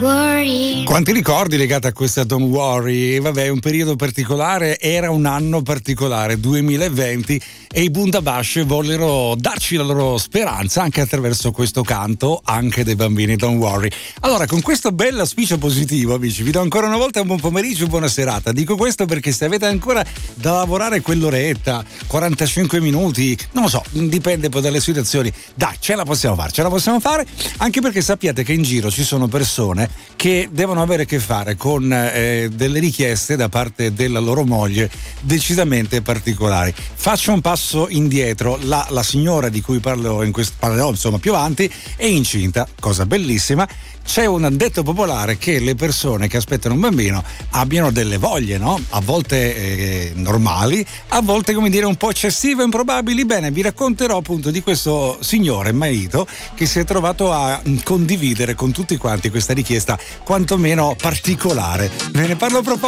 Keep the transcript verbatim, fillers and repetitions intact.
worry. Quanti ricordi legati a questa Don't Worry? Vabbè, un periodo particolare, era un anno particolare, duemilaventi, e i Bundabash vollero darci la loro speranza anche attraverso questo canto, anche dei bambini Don't Worry. Allora, con questo bel auspicio positivo, amici, vi do ancora una volta un buon pomeriggio, buona serata. Dico questo perché se avete ancora da lavorare quell'oretta, quarantacinque minuti, non lo so, dipende poi dalle situazioni, dai, ce la possiamo fare, ce la possiamo fare, anche perché sappiate che in giro ci sono persone che devono avere a che fare con eh, delle richieste da parte della loro moglie decisamente particolari. Faccio un passo indietro, la, la signora di cui parlo in questo, parlerò insomma più avanti è incinta, cosa bellissima. C'è un detto popolare che le persone che aspettano un bambino abbiano delle voglie, no? A volte eh, normali, a volte, come dire, un po' eccessive e improbabili. Bene, vi racconterò appunto di questo signore marito che si è trovato a condividere con tutti quanti questa richiesta quantomeno particolare. Ve ne parlo proprio